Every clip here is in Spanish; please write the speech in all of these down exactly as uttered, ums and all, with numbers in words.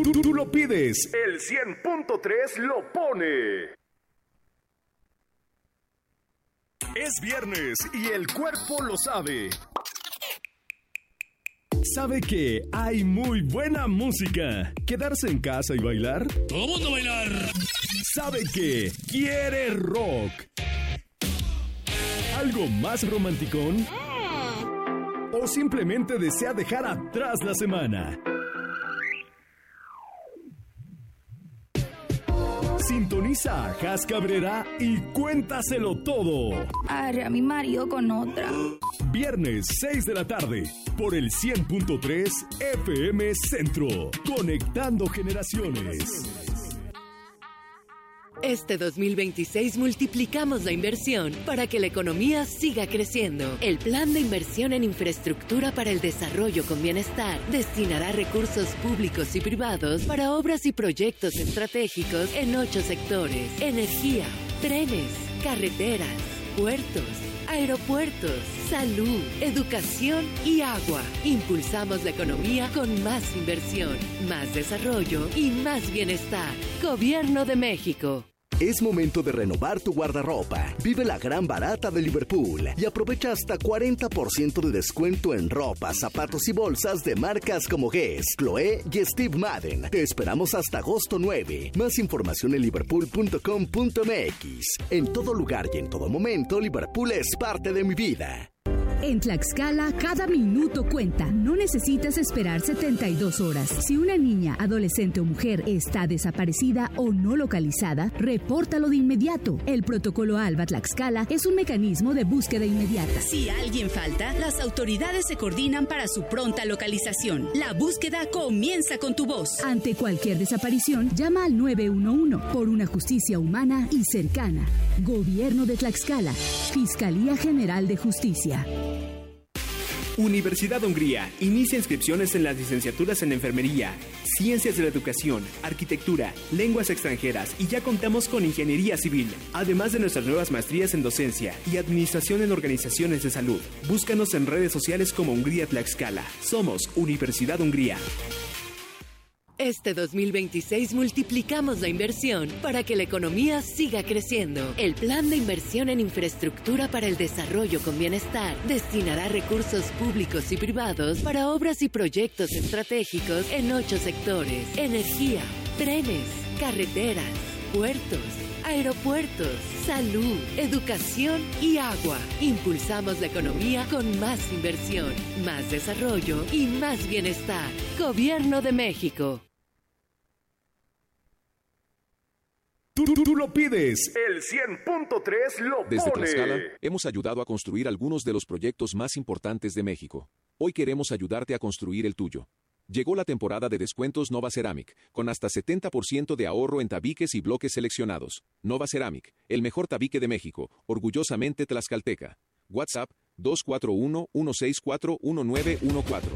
tú, tú lo pides, el cien punto tres lo pone. Es viernes y el cuerpo lo sabe. Sabe que hay muy buena música. ¿Quedarse en casa y bailar? ¡Todo mundo bailar! Sabe que quiere rock. ¿Algo más romanticón? ¿O simplemente desea dejar atrás la semana? Sintoniza a Jas Cabrera y cuéntaselo todo. Arre a mi marido con otra. Viernes seis de la tarde por el cien punto tres F M Centro. Conectando generaciones. Este dos mil veintiséis multiplicamos la inversión para que la economía siga creciendo. El Plan de Inversión en Infraestructura para el Desarrollo con Bienestar destinará recursos públicos y privados para obras y proyectos estratégicos en ocho sectores: energía, trenes, carreteras, puertos, aeropuertos, salud, educación y agua. Impulsamos la economía con más inversión, más desarrollo y más bienestar. Gobierno de México. Es momento de renovar tu guardarropa. Vive la gran barata de Liverpool y aprovecha hasta cuarenta por ciento de descuento en ropa, zapatos y bolsas de marcas como Guess, Chloé y Steve Madden. Te esperamos hasta agosto nueve. Más información en liverpool punto com punto m x. En todo lugar y en todo momento, Liverpool es parte de mi vida. En Tlaxcala, cada minuto cuenta. No necesitas esperar setenta y dos horas. Si una niña, adolescente o mujer está desaparecida o no localizada, repórtalo de inmediato. El protocolo ALBA Tlaxcala es un mecanismo de búsqueda inmediata. Si alguien falta, las autoridades se coordinan para su pronta localización. La búsqueda comienza con tu voz. Ante cualquier desaparición, llama al nueve uno uno por una justicia humana y cercana. Gobierno de Tlaxcala. Fiscalía General de Justicia. Universidad Hungría inicia inscripciones en las licenciaturas en Enfermería, Ciencias de la Educación, Arquitectura, Lenguas Extranjeras y ya contamos con Ingeniería Civil, además de nuestras nuevas maestrías en Docencia y Administración en Organizaciones de Salud. Búscanos en redes sociales como Hungría Tlaxcala. Somos Universidad Hungría. Este dos mil veintiséis multiplicamos la inversión para que la economía siga creciendo. El Plan de Inversión en Infraestructura para el Desarrollo con Bienestar destinará recursos públicos y privados para obras y proyectos estratégicos en ocho sectores: energía, trenes, carreteras, puertos, aeropuertos, salud, educación y agua. Impulsamos la economía con más inversión, más desarrollo y más bienestar. Gobierno de México. Tú, tú, tú lo pides, el cien punto tres lo pone. Desde Tlaxcala hemos ayudado a construir algunos de los proyectos más importantes de México. Hoy queremos ayudarte a construir el tuyo. Llegó la temporada de descuentos Nova Ceramic, con hasta setenta por ciento de ahorro en tabiques y bloques seleccionados. Nova Ceramic, el mejor tabique de México, orgullosamente tlaxcalteca. WhatsApp dos cuatro uno, uno seis cuatro, uno nueve uno cuatro.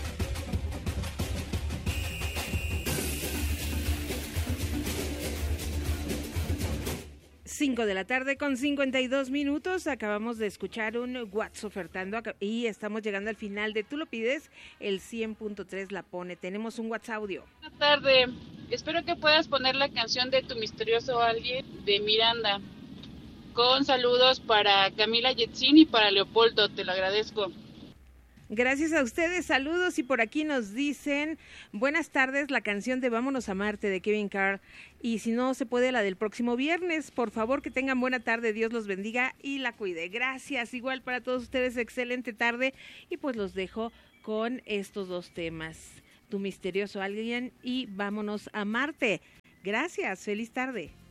cinco de la tarde con cincuenta y dos minutos. Acabamos de escuchar un What's ofertando y estamos llegando al final de Tú lo pides, el cien punto tres la pone. Tenemos un WhatsApp audio. Buenas tardes. Espero que puedas poner la canción de Tu misterioso alguien de Miranda. Con saludos para Camila Yetzin y para Leopoldo. Te lo agradezco. Gracias a ustedes, saludos. Y por aquí nos dicen, buenas tardes, la canción de Vámonos a Marte de Kevin Carr, y si no se puede la del próximo viernes, por favor que tengan buena tarde, Dios los bendiga y la cuide. Gracias, igual para todos ustedes, excelente tarde, y pues los dejo con estos dos temas, Tu misterioso alguien y Vámonos a Marte. Gracias, feliz tarde.